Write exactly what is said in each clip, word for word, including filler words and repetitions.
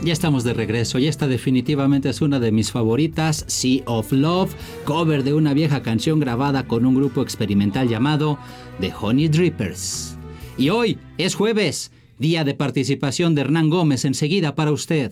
Ya estamos de regreso y esta definitivamente es una de mis favoritas, Sea of Love, cover de una vieja canción grabada con un grupo experimental llamado The Honey Drippers. Y hoy es jueves, día de participación de Hernán Gómez, enseguida para usted.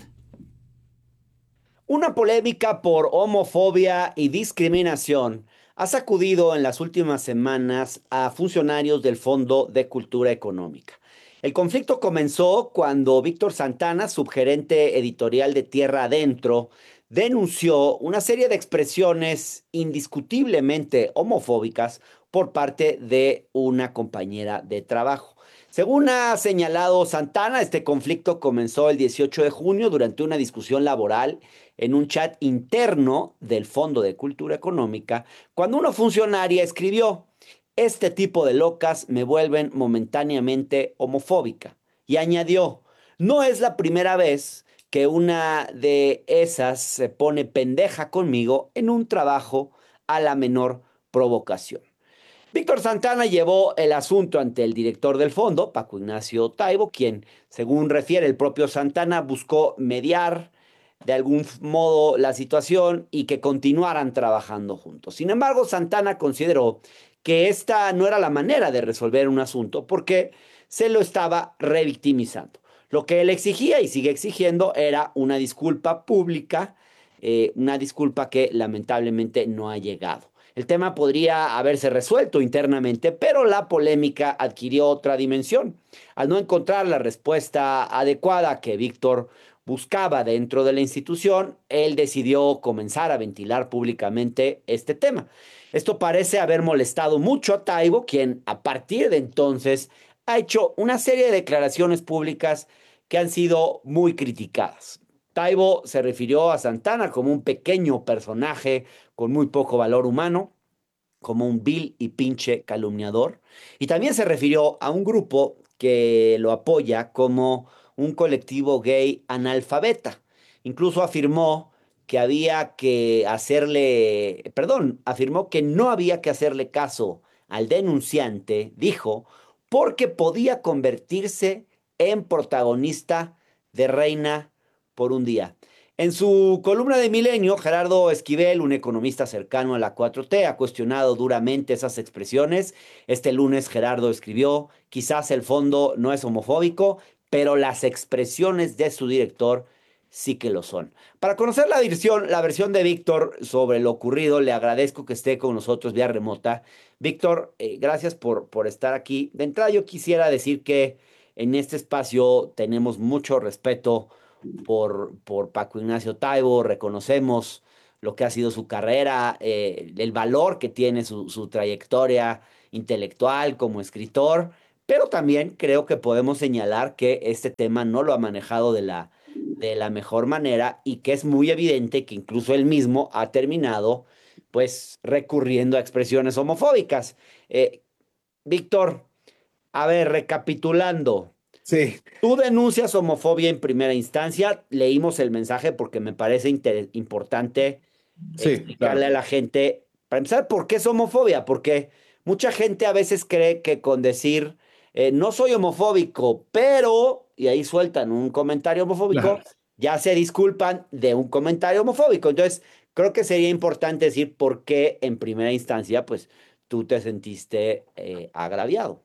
Una polémica por homofobia y discriminación ha sacudido en las últimas semanas a funcionarios del Fondo de Cultura Económica. El conflicto comenzó cuando Víctor Santana, subgerente editorial de Tierra Adentro, denunció una serie de expresiones indiscutiblemente homofóbicas por parte de una compañera de trabajo. Según ha señalado Santana, este conflicto comenzó el dieciocho de junio durante una discusión laboral en un chat interno del Fondo de Cultura Económica, cuando una funcionaria escribió: "Este tipo de locas me vuelven momentáneamente homofóbica". Y añadió: "No es la primera vez que una de esas se pone pendeja conmigo en un trabajo a la menor provocación". Víctor Santana llevó el asunto ante el director del fondo, Paco Ignacio Taibo, quien, según refiere el propio Santana, buscó mediar de algún modo la situación y que continuaran trabajando juntos. Sin embargo, Santana consideró que esta no era la manera de resolver un asunto porque se lo estaba revictimizando. Lo que él exigía y sigue exigiendo era una disculpa pública, eh, una disculpa que lamentablemente no ha llegado. El tema podría haberse resuelto internamente, pero la polémica adquirió otra dimensión. Al no encontrar la respuesta adecuada que Víctor buscaba dentro de la institución, él decidió comenzar a ventilar públicamente este tema. Esto parece haber molestado mucho a Taibo, quien a partir de entonces ha hecho una serie de declaraciones públicas que han sido muy criticadas. Taibo se refirió a Santana como un pequeño personaje con muy poco valor humano, como un vil y pinche calumniador, y también se refirió a un grupo que lo apoya como un colectivo gay analfabeta. Incluso afirmó que había que hacerle, perdón, afirmó que no había que hacerle caso al denunciante, dijo, porque podía convertirse en protagonista de Reina por un día. En su columna de Milenio, Gerardo Esquivel, un economista cercano a la cuatro T, ha cuestionado duramente esas expresiones. Este lunes Gerardo escribió: "Quizás el fondo no es homofóbico, pero las expresiones de su director sí que lo son". Para conocer la versión, la versión de Víctor sobre lo ocurrido, le agradezco que esté con nosotros vía remota. Víctor, eh, gracias por, por estar aquí. De entrada, yo quisiera decir que en este espacio tenemos mucho respeto por, por Paco Ignacio Taibo, reconocemos lo que ha sido su carrera, eh, el valor que tiene su, su trayectoria intelectual como escritor, pero también creo que podemos señalar que este tema no lo ha manejado de la, de la mejor manera y que es muy evidente que incluso él mismo ha terminado pues recurriendo a expresiones homofóbicas. Eh, Víctor, a ver, recapitulando. Sí. Tú denuncias homofobia en primera instancia. Leímos el mensaje porque me parece inter- importante Sí, explicarle claro. a la gente, para empezar, por qué es homofobia. Porque mucha gente a veces cree que con decir eh, no soy homofóbico, pero, y ahí sueltan un comentario homofóbico, Claro. ya se disculpan de un comentario homofóbico. Entonces, creo que sería importante decir por qué en primera instancia, pues, tú te sentiste eh, agraviado.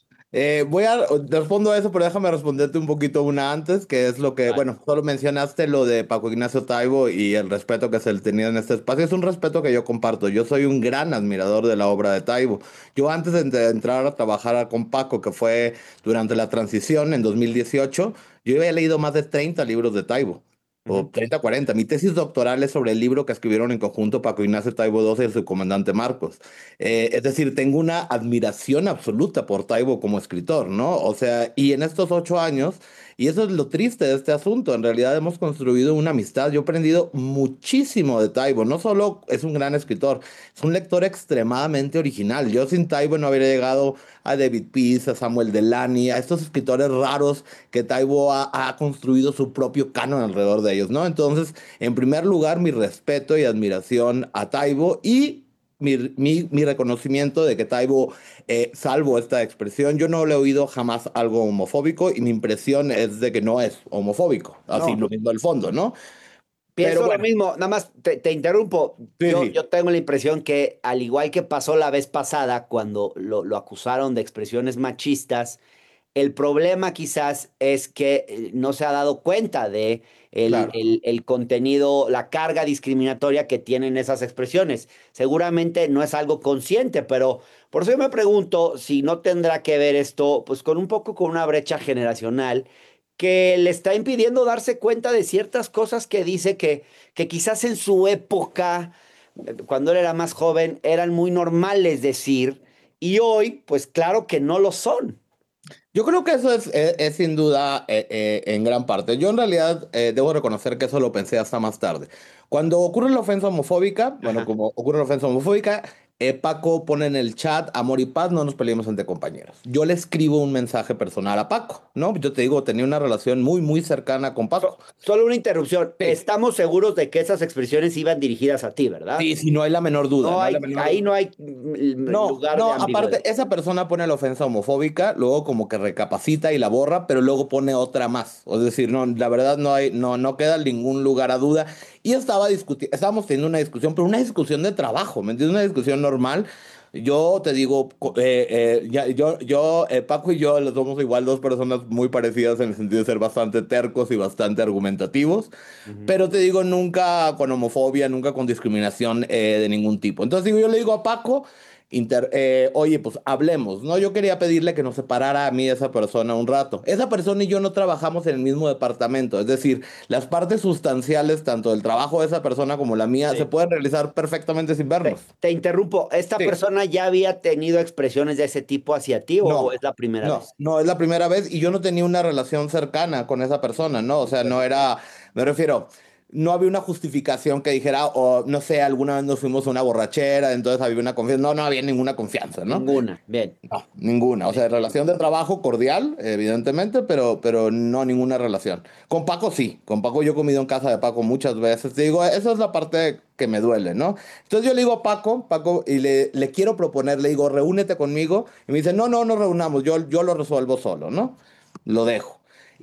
Eh, voy a respondo a eso, pero déjame responderte un poquito una antes, que es lo que, Vale. bueno, solo mencionaste lo de Paco Ignacio Taibo y el respeto que se le tenía en este espacio. Es un respeto que yo comparto. Yo soy un gran admirador de la obra de Taibo. Yo antes de de entrar a trabajar con Paco, que fue durante la transición en dos mil dieciocho, yo había leído más de treinta libros de Taibo. O Ujú. treinta, cuarenta. Mi tesis doctoral es sobre el libro que escribieron en conjunto Paco Ignacio Taibo doce y el subcomandante Marcos. Eh, es decir, tengo una admiración absoluta por Taibo como escritor, ¿no? O sea, y en estos ocho años, y eso es lo triste de este asunto, en realidad hemos construido una amistad. Yo he aprendido muchísimo de Taibo. No solo es un gran escritor, es un lector extremadamente original. Yo sin Taibo no habría llegado a David Peace, a Samuel Delany, a estos escritores raros que Taibo ha, ha construido su propio canon alrededor de ellos, ¿no? Entonces, en primer lugar, mi respeto y admiración a Taibo y mi, mi, mi reconocimiento de que Taibo, eh, salvo esta expresión, yo no le he oído jamás algo homofóbico y mi impresión es de que no es homofóbico. Así No, lo mismo el fondo, ¿no? Pero pienso lo bueno, mismo, nada más te, te interrumpo. sí, Yo, sí, yo tengo la impresión que, al igual que pasó la vez pasada, cuando lo, lo acusaron de expresiones machistas, el problema quizás es que eh, no se ha dado cuenta de el, claro. el- el contenido, la carga discriminatoria que tienen esas expresiones. Seguramente no es algo consciente, pero por eso yo me pregunto si no tendrá que ver esto, pues con un poco con una brecha generacional que le está impidiendo darse cuenta de ciertas cosas que dice que, que quizás en su época, eh, cuando él era más joven, eran muy normales decir, y hoy, pues claro que no lo son. Yo creo que eso es, es- es sin duda eh, eh, en gran parte. Yo en realidad eh, debo reconocer que eso lo pensé hasta más tarde. Cuando ocurre la ofensa homofóbica, bueno, Ajá. como ocurre la ofensa homofóbica, eh, Paco pone en el chat, amor y paz, no nos peleemos entre compañeros. Yo le escribo un mensaje personal a Paco, ¿no? Yo te digo, tenía una relación muy, muy cercana con Paco. So- solo una interrupción. Sí. Estamos seguros de que esas expresiones iban dirigidas a ti, ¿verdad? Sí, sí, no hay la menor duda, No no hay la hay, ahí menor. no hay mm, No, lugar de no, ambigüedad. aparte, esa persona pone la ofensa homofóbica, luego como que recapacita y la borra, pero luego pone otra más. Es decir, no, la verdad no hay, no, no queda ningún lugar a duda. Y estaba discutiendo, estábamos teniendo una discusión, pero una discusión de trabajo, ¿me entiendes? Una discusión normal. Yo te digo, co- eh, eh, ya- yo, yo eh, Paco y yo somos igual dos personas muy parecidas en el sentido de ser bastante tercos y bastante argumentativos. Ujú. Pero te digo, nunca con homofobia, nunca con discriminación eh, de ningún tipo. Entonces digo, yo le digo a Paco, inter- eh, oye, pues hablemos, ¿no? Yo quería pedirle que nos separara a mí de esa persona un rato. Esa persona y yo no trabajamos en el mismo departamento, es decir, las partes sustanciales, tanto del trabajo de esa persona como la mía, se Sí. pueden realizar perfectamente sin vernos. Te, te interrumpo. ¿Esta Sí. persona ya había tenido expresiones de ese tipo hacia ti o es No, la primera no, vez? no, es la primera vez y yo no tenía una relación cercana con esa persona, ¿no? O sea, no Ok. era, me refiero, no había una justificación que dijera, o no sé, alguna vez nos fuimos a una borrachera, entonces había una confianza. No, no había ninguna confianza, ¿no? Ninguna. Bien. No, ninguna. O sea, Bien. relación de trabajo cordial, evidentemente, pero, pero no ninguna relación. Con Paco sí. Con Paco yo he comido en casa de Paco muchas veces. Te digo, esa es la parte que me duele, ¿no? Entonces yo le digo a Paco, Paco, y le, le quiero proponer, le digo, reúnete conmigo. Y me dice, no, no, no reunamos, yo, yo lo resuelvo solo, ¿no? Lo dejo.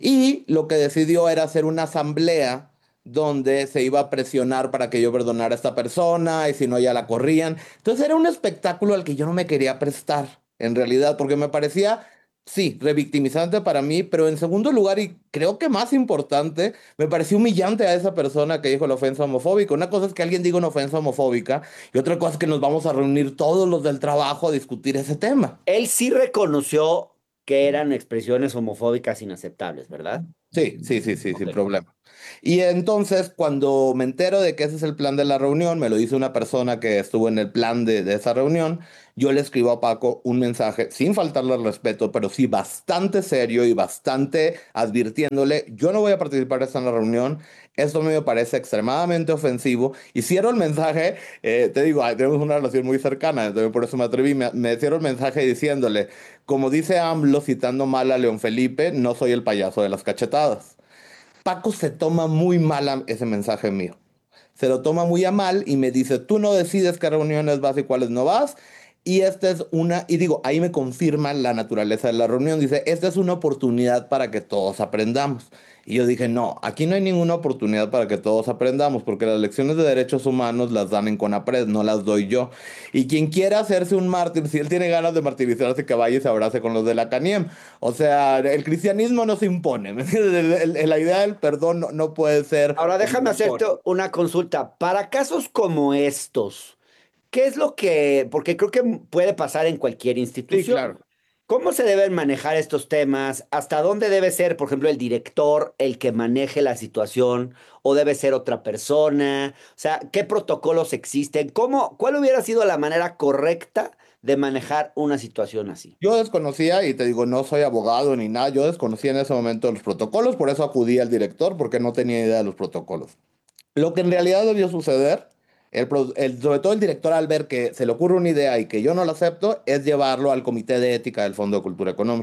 Y lo que decidió era hacer una asamblea donde se iba a presionar para que yo perdonara a esta persona y si no ya la corrían. Entonces era un espectáculo al que yo no me quería prestar, en realidad, porque me parecía, sí, revictimizante para mí, pero en segundo lugar, y creo que más importante, me pareció humillante a esa persona que dijo la ofensa homofóbica. Una cosa es que alguien diga una ofensa homofóbica y otra cosa es que nos vamos a reunir todos los del trabajo a discutir ese tema. Él sí reconoció que eran expresiones homofóbicas inaceptables, ¿verdad? Sí, sí, sí, sí, Ok. sin problema. Y entonces, cuando me entero de que ese es el plan de la reunión, me lo dice una persona que estuvo en el plan de, de esa reunión, yo le escribo a Paco un mensaje sin faltarle al respeto, pero sí bastante serio y bastante advirtiéndole, yo no voy a participar de esta en la reunión, esto me parece extremadamente ofensivo. Y cierro el mensaje, eh, te digo, ah, tenemos una relación muy cercana, entonces por eso me atreví, me, me cierro el mensaje diciéndole, como dice AMLO citando mal a León Felipe, no soy el payaso de las cachetadas. Paco se toma muy mal a ese mensaje mío. Se lo toma muy a mal y me dice, tú no decides qué reuniones vas y cuáles no vas. Y esta es una, y digo, ahí me confirma la naturaleza de la reunión. Dice, esta es una oportunidad para que todos aprendamos. Y yo dije, no, aquí no hay ninguna oportunidad para que todos aprendamos, porque las lecciones de derechos humanos las dan en CONAPRED, no las doy yo. Y quien quiera hacerse un mártir, si él tiene ganas de martirizarse, que vaya y se abrace con los de la CANIEM. O sea, el cristianismo no se impone. ¿Me entiendes? El- el- la idea del perdón no, no puede ser Ahora déjame hacerte obligatoria. una consulta. Para casos como estos, ¿qué es lo que, porque creo que puede pasar en cualquier Sí, institución? claro. ¿Cómo se deben manejar estos temas? ¿Hasta dónde debe ser, por ejemplo, el director el que maneje la situación o debe ser otra persona? O sea, ¿qué protocolos existen? ¿Cómo, cuál hubiera sido la manera correcta de manejar una situación así? Yo desconocía, y te digo, no soy abogado ni nada, yo desconocía en ese momento los protocolos, por eso acudí al director, porque no tenía idea de los protocolos. Lo que en realidad debió suceder, el, pro- el- sobre todo el director al ver que se le ocurre una idea y que yo no la acepto, es llevarlo al Comité de Ética del Fondo de Cultura Económica.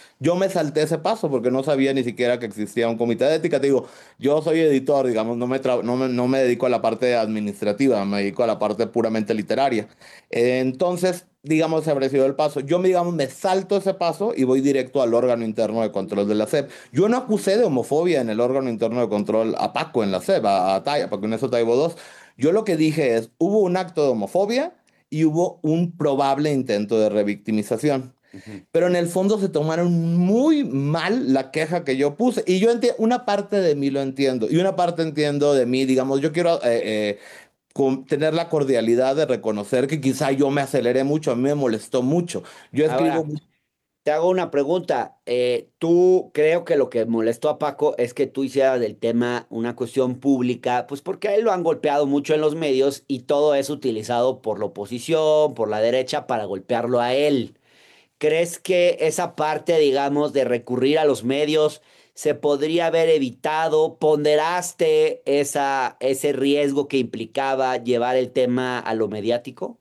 Yo me salté ese paso porque no sabía ni siquiera que existía un comité de ética. Te digo, yo soy editor, digamos, no me, tra- no me, no me dedico a la parte administrativa, me dedico a la parte puramente literaria. Eh, Entonces, digamos, se habría sido el paso. Yo, digamos, me salto ese paso y voy directo al órgano interno de control de la S E P. Yo no acusé de homofobia en el órgano interno de control a Paco en la S E P, a, a, Tai- a Paco Ignacio Taibo dos. Yo lo que dije es, hubo un acto de homofobia y hubo un probable intento de revictimización. Ujú. Pero en el fondo se tomaron muy mal la queja que yo puse. Y yo entiendo, una parte de mí lo entiendo. Y una parte entiendo de mí, digamos, yo quiero eh, eh, con- tener la cordialidad de reconocer que quizá yo me aceleré mucho, a mí me molestó mucho. Yo escribo Ahora, te hago una pregunta. Eh, tú creo que lo que molestó a Paco es que tú hicieras del tema una cuestión pública, pues porque a él lo han golpeado mucho en los medios y todo es utilizado por la oposición, por la derecha, para golpearlo a él. ¿Crees que esa parte, digamos, de recurrir a los medios se podría haber evitado? ¿Ponderaste esa, ese riesgo que implicaba llevar el tema a lo mediático?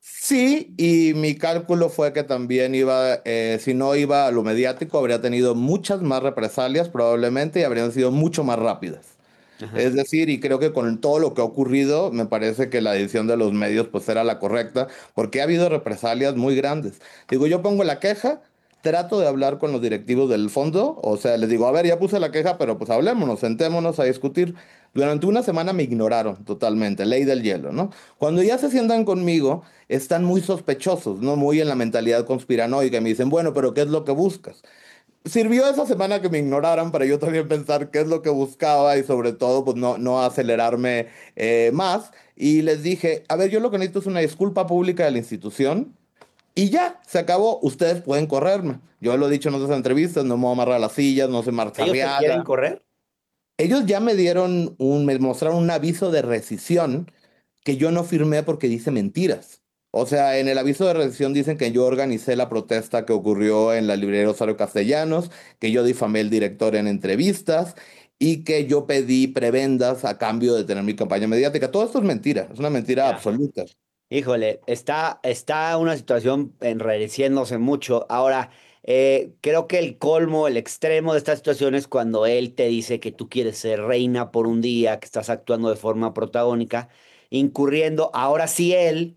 Sí, y mi cálculo fue que también iba, eh, si no iba a lo mediático, habría tenido muchas más represalias probablemente y habrían sido mucho más rápidas. Ajá. Es decir, y creo que con todo lo que ha ocurrido, me parece que la decisión de los medios pues era la correcta, porque ha habido represalias muy grandes. Digo, yo pongo la queja, trato de hablar con los directivos del fondo, o sea, les digo, a ver, ya puse la queja, pero pues hablémonos, sentémonos a discutir. Durante una semana me ignoraron totalmente, ley del hielo, ¿no? Cuando ya se sientan conmigo, están muy sospechosos, ¿no? Muy en la mentalidad conspiranoica y me dicen, bueno, pero ¿qué es lo que buscas? Sirvió esa semana que me ignoraran para yo también pensar qué es lo que buscaba y sobre todo pues no, no acelerarme eh, más. Y les dije, a ver, yo lo que necesito es una disculpa pública de la institución y ya, se acabó, ustedes pueden correrme. Yo lo he dicho en otras entrevistas, no me voy a amarrar a las sillas, no soy ¿Ellos te quieren Marcharriaga. correr? Ellos ya me dieron un, me mostraron un aviso de rescisión que yo no firmé porque dice mentiras. O sea, en el aviso de rescisión dicen que yo organicé la protesta que ocurrió en la librería Rosario Castellanos, que yo difamé al director en entrevistas y que yo pedí prebendas a cambio de tener mi campaña mediática. Todo esto es mentira, es una mentira Ya. absoluta. Híjole, está, está una situación enrareciéndose mucho. Ahora, eh, creo que el colmo, el extremo de esta situación es cuando él te dice que tú quieres ser reina por un día, que estás actuando de forma protagónica, incurriendo ahora sí él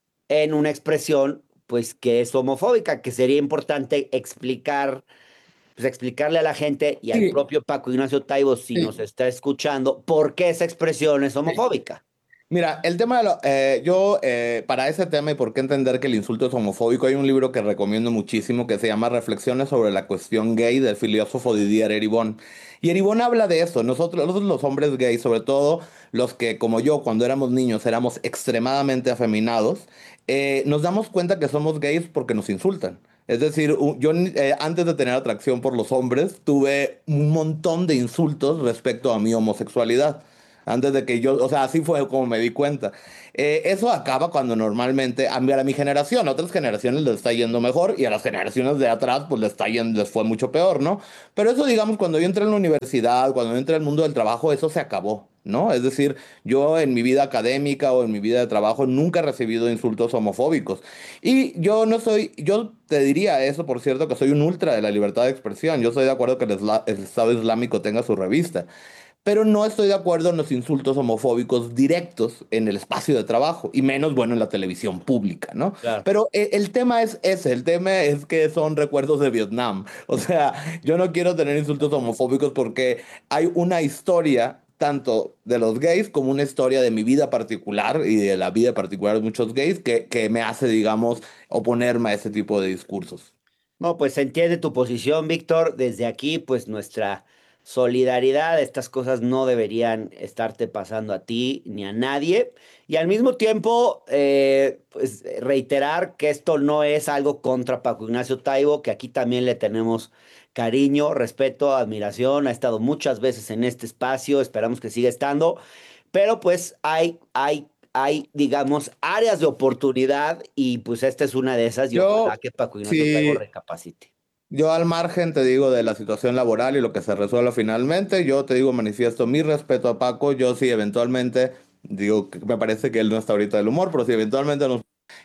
en una expresión, pues que es homofóbica, que sería importante explicar, pues explicarle a la gente y al Sí, propio Paco Ignacio Taibo, si nos sí. está escuchando, por qué esa expresión es homofóbica. Mira, el tema de lo, eh, yo, eh, para ese tema y por qué entender que el insulto es homofóbico, hay un libro que recomiendo muchísimo que se llama Reflexiones sobre la cuestión gay del filósofo Didier Eribon. Y Eribon habla de eso. Nosotros, nosotros los hombres gays, sobre todo los que, como yo, cuando éramos niños éramos extremadamente afeminados, eh, nos damos cuenta que somos gays porque nos insultan. Es decir, u- yo eh, antes de tener atracción por los hombres, tuve un montón de insultos respecto a mi homosexualidad. Antes de que yo, o sea, así fue como me di cuenta. Eh, eso acaba cuando normalmente, a mí, a mi generación, a otras generaciones les está yendo mejor y a las generaciones de atrás, pues les está yendo, les fue mucho peor, ¿no? Pero eso, digamos, cuando yo entré en la universidad, cuando yo entré al mundo del trabajo, eso se acabó, ¿no? Es decir, yo en mi vida académica o en mi vida de trabajo nunca he recibido insultos homofóbicos. Y yo no soy, yo te diría eso, por cierto, que soy un ultra de la libertad de expresión. Yo estoy de acuerdo que el, Isla- el Estado Islámico tenga su revista, pero no estoy de acuerdo en los insultos homofóbicos directos en el espacio de trabajo, y menos, bueno, en la televisión pública, ¿no? Claro. Pero eh, el tema es ese, el tema es que son recuerdos de Vietnam. O sea, yo no quiero tener insultos homofóbicos porque hay una historia tanto de los gays como una historia de mi vida particular y de la vida particular de muchos gays que, que me hace, digamos, oponerme a ese tipo de discursos. No, pues se entiende tu posición, Víctor. Desde aquí, pues nuestra solidaridad, estas cosas no deberían estarte pasando a ti ni a nadie. Y al mismo tiempo, eh, pues reiterar que esto no es algo contra Paco Ignacio Taibo, que aquí también le tenemos cariño, respeto, admiración. Ha estado muchas veces en este espacio, esperamos que siga estando. Pero pues hay, hay, hay, digamos, áreas de oportunidad y pues esta es una de esas y ojalá Yo, que Paco Ignacio Taibo sí. recapacite. Yo al margen te digo de la situación laboral y lo que se resuelva finalmente, yo te digo, manifiesto mi respeto a Paco, yo sí eventualmente, digo, que me parece que él no está ahorita del humor, pero si eventualmente nos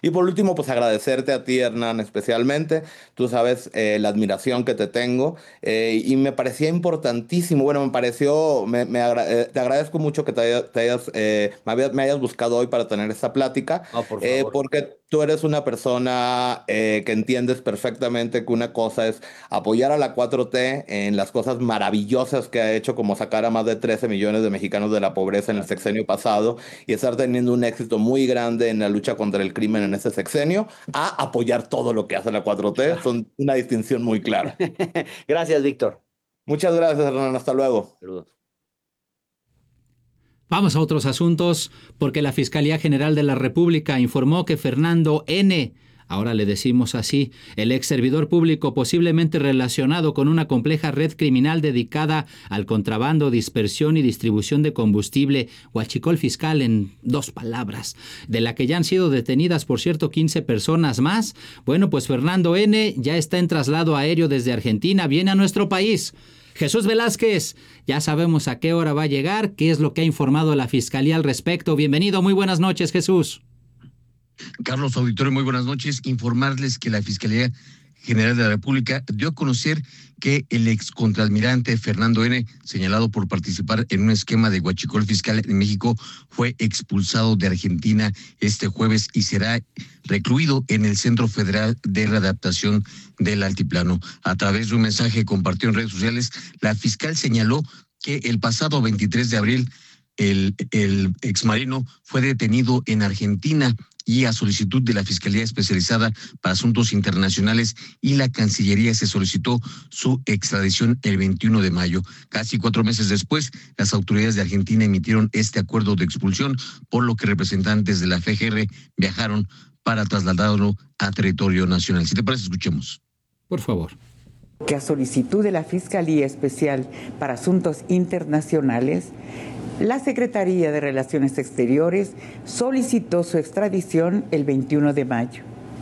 Y por último, pues agradecerte a ti, Hernán, especialmente. Tú sabes eh, la admiración que te tengo eh, y me parecía importantísimo, bueno, me pareció, me, me agra- eh, te agradezco mucho que te, haya- te hayas, eh, me, había- me hayas buscado hoy para tener esta plática, No, por eh, favor. porque tú eres una persona eh, que entiendes perfectamente que una cosa es apoyar a la cuatro T en las cosas maravillosas que ha hecho, como sacar a más de trece millones de mexicanos de la pobreza en el sexenio pasado y estar teniendo un éxito muy grande en la lucha contra el crimen en ese sexenio, a apoyar todo lo que hace la cuatro T. Claro. Son una distinción muy clara. Gracias, Víctor. Muchas gracias, Hernán. Hasta luego. Saludos. Vamos a otros asuntos, porque la Fiscalía General de la República informó que Fernando N., ahora le decimos así, el ex servidor público posiblemente relacionado con una compleja red criminal dedicada al contrabando, dispersión y distribución de combustible, huachicol fiscal en dos palabras, de la que ya han sido detenidas, por cierto, quince personas más. Bueno, pues Fernando N. ya está en traslado aéreo desde Argentina, viene a nuestro país. Jesús Velázquez, ya sabemos a qué hora va a llegar, qué es lo que ha informado la Fiscalía al respecto. Bienvenido, muy buenas noches, Jesús. Carlos Auditorio, muy buenas noches. Informarles que la Fiscalía General de la República dio a conocer que el ex contraalmirante Fernando N., señalado por participar en un esquema de huachicol fiscal en México, fue expulsado de Argentina este jueves y será recluido en el Centro Federal de Readaptación del Altiplano. A través de un mensaje compartido en redes sociales, la fiscal señaló que el pasado veintitrés de abril el, el exmarino fue detenido en Argentina y a solicitud de la Fiscalía Especializada para Asuntos Internacionales y la Cancillería se solicitó su extradición el veintiuno de mayo. Casi cuatro meses después, las autoridades de Argentina emitieron este acuerdo de expulsión, por lo que representantes de la F G R viajaron para trasladarlo a territorio nacional. Si te parece, escuchemos. Por favor. Que a solicitud de la Fiscalía Especial para Asuntos Internacionales, la Secretaría de Relaciones Exteriores solicitó su extradición el veintiuno de mayo.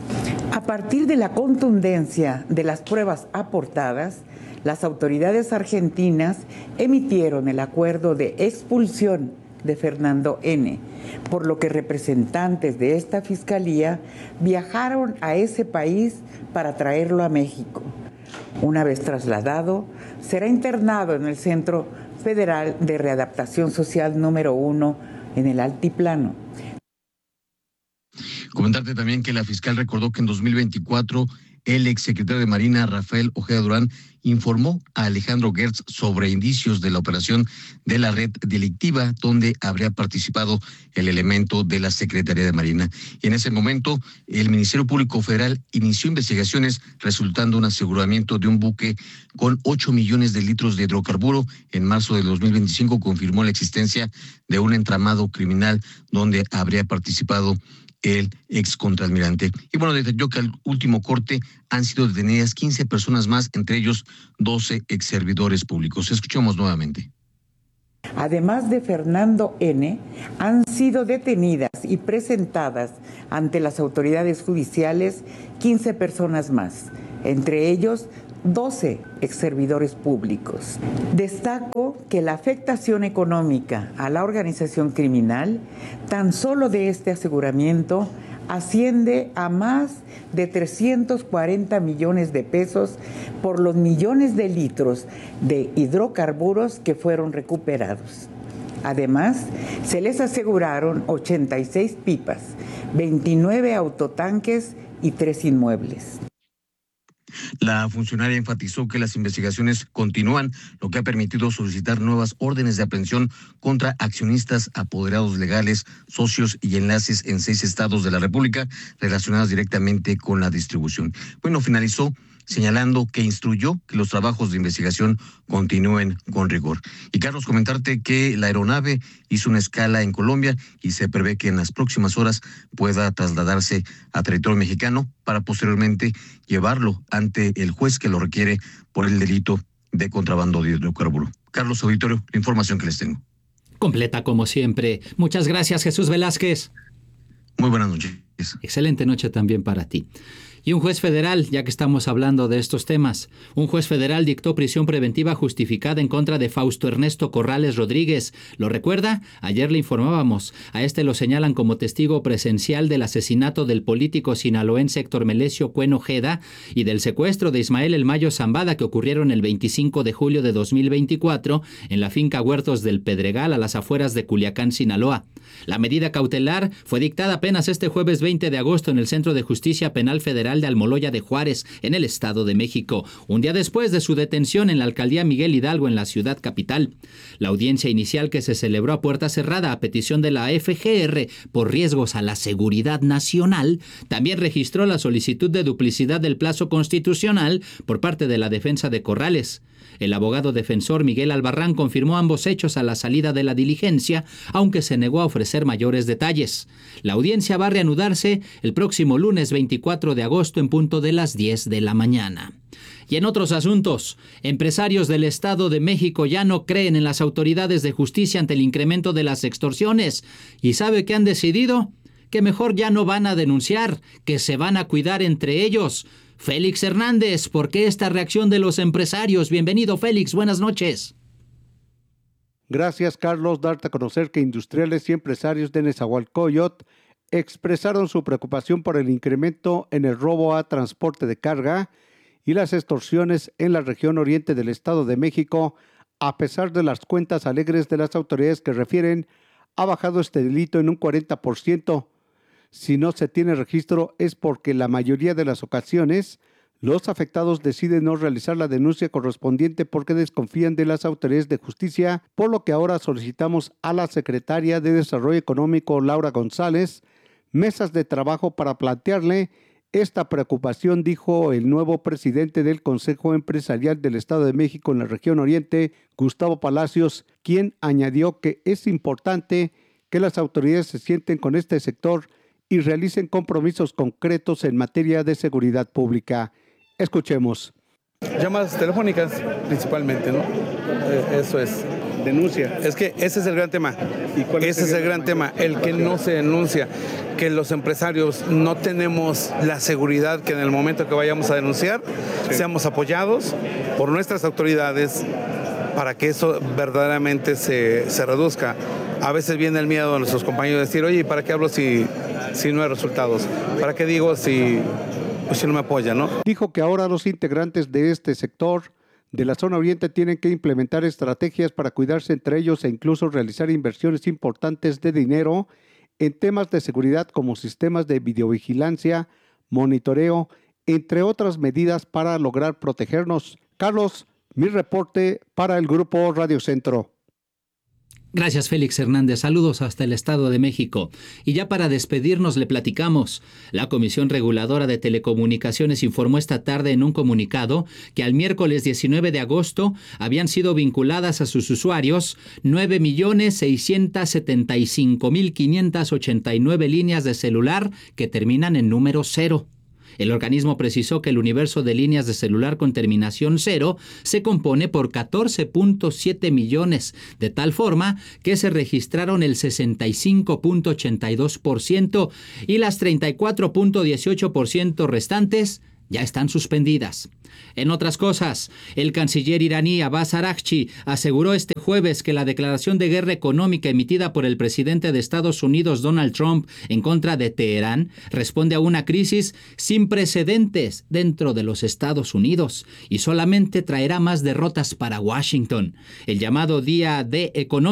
A partir de la contundencia de las pruebas aportadas, las autoridades argentinas emitieron el acuerdo de expulsión de Fernando N., por lo que representantes de esta fiscalía viajaron a ese país para traerlo a México. Una vez trasladado, será internado en el Centro Federal de Readaptación Social número uno en el Altiplano. Comentarte también que la fiscal recordó que en dos mil veinticuatro el exsecretario de Marina, Rafael Ojeda Durán, informó a Alejandro Gertz sobre indicios de la operación de la red delictiva donde habría participado el elemento de la Secretaría de Marina. Y en ese momento, el Ministerio Público Federal inició investigaciones resultando un aseguramiento de un buque con ocho millones de litros de hidrocarburo. En marzo de dos mil veinticinco confirmó la existencia de un entramado criminal donde habría participado el ex contraalmirante. Y bueno, detalló que al último corte han sido detenidas quince personas más, entre ellos doce ex servidores públicos. Escuchemos nuevamente. Además de Fernando N., han sido detenidas y presentadas ante las autoridades judiciales quince personas más, entre ellos doce exservidores públicos. Destaco que la afectación económica a la organización criminal, tan solo de este aseguramiento, asciende a más de trescientos cuarenta millones de pesos por los millones de litros de hidrocarburos que fueron recuperados. Además, se les aseguraron ochenta y seis pipas, veintinueve autotanques y tres inmuebles. La funcionaria enfatizó que las investigaciones continúan, lo que ha permitido solicitar nuevas órdenes de aprehensión contra accionistas, apoderados legales, socios y enlaces en seis estados de la República relacionados directamente con la distribución. Bueno, finalizó señalando que instruyó que los trabajos de investigación continúen con rigor. Y Carlos, comentarte que la aeronave hizo una escala en Colombia y se prevé que en las próximas horas pueda trasladarse a territorio mexicano para posteriormente llevarlo ante el juez que lo requiere por el delito de contrabando de hidrocarburo. Carlos Auditorio, la información que les tengo. Completa como siempre. Muchas gracias, Jesús Velázquez. Muy buenas noches. Excelente noche también para ti. Y un juez federal, ya que estamos hablando de estos temas, un juez federal dictó prisión preventiva justificada en contra de Fausto Ernesto Corrales Rodríguez. ¿Lo recuerda? Ayer le informábamos. A este lo señalan como testigo presencial del asesinato del político sinaloense Héctor Melesio Cuen Ojeda y del secuestro de Ismael El Mayo Zambada, que ocurrieron el veinticinco de julio de dos mil veinticuatro en la finca Huertos del Pedregal, a las afueras de Culiacán, Sinaloa. La medida cautelar fue dictada apenas este jueves veinte de agosto en el Centro de Justicia Penal Federal de Almoloya de Juárez, en el Estado de México, un día después de su detención en la alcaldía Miguel Hidalgo, en la ciudad capital. La audiencia inicial, que se celebró a puerta cerrada a petición de la F G R por riesgos a la seguridad nacional, también registró la solicitud de duplicidad del plazo constitucional por parte de la defensa de Corrales. El abogado defensor Miguel Albarrán confirmó ambos hechos a la salida de la diligencia, aunque se negó a ofrecer mayores detalles. La audiencia va a reanudarse el próximo lunes veinticuatro de agosto en punto de las diez de la mañana. Y en otros asuntos, empresarios del Estado de México ya no creen en las autoridades de justicia ante el incremento de las extorsiones. ¿Y sabe qué han decidido? Que mejor ya no van a denunciar, que se van a cuidar entre ellos. Félix Hernández, ¿por qué esta reacción de los empresarios? Bienvenido, Félix, buenas noches. Gracias, Carlos. Darte a conocer que industriales y empresarios de Nezahualcóyotl expresaron su preocupación por el incremento en el robo a transporte de carga y las extorsiones en la región oriente del Estado de México, a pesar de las cuentas alegres de las autoridades que refieren ha bajado este delito en un cuarenta por ciento. Si no se tiene registro es porque la mayoría de las ocasiones los afectados deciden no realizar la denuncia correspondiente porque desconfían de las autoridades de justicia, por lo que ahora solicitamos a la secretaria de Desarrollo Económico, Laura González, mesas de trabajo para plantearle esta preocupación, dijo el nuevo presidente del Consejo Empresarial del Estado de México en la región oriente, Gustavo Palacios, quien añadió que es importante que las autoridades se sienten con este sector y realicen compromisos concretos en materia de seguridad pública. Escuchemos. Llamadas telefónicas principalmente, ¿no? Eh, eso es. Denuncia. Es que ese es el gran tema. ¿Y cuál ese es el gran tema, el que no se denuncia, que los empresarios no tenemos la seguridad que en el momento que vayamos a denunciar, sí, seamos apoyados por nuestras autoridades para que eso verdaderamente se, se reduzca. A veces viene el miedo de nuestros compañeros de decir, oye, ¿para qué hablo si, si no hay resultados? ¿Para qué digo si, pues, si no me apoyan, ¿no? Dijo que ahora los integrantes de este sector de la zona oriente tienen que implementar estrategias para cuidarse entre ellos e incluso realizar inversiones importantes de dinero en temas de seguridad como sistemas de videovigilancia, monitoreo, entre otras medidas para lograr protegernos. Carlos, mi reporte para el Grupo Radio Centro. Gracias, Félix Hernández. Saludos hasta el Estado de México. Y ya para despedirnos le platicamos. La Comisión Reguladora de Telecomunicaciones informó esta tarde en un comunicado que al miércoles diecinueve de agosto habían sido vinculadas a sus usuarios nueve millones seiscientos setenta y cinco mil quinientas ochenta y nueve líneas de celular que terminan en número cero. El organismo precisó que el universo de líneas de celular con terminación cero se compone por catorce punto siete millones, de tal forma que se registraron el sesenta y cinco punto ochenta y dos por ciento y las treinta y cuatro punto dieciocho por ciento restantes ya están suspendidas. En otras cosas, el canciller iraní Abbas Araghchi aseguró este jueves que la declaración de guerra económica emitida por el presidente de Estados Unidos, Donald Trump, en contra de Teherán, responde a una crisis sin precedentes dentro de los Estados Unidos y solamente traerá más derrotas para Washington. El llamado Día D económico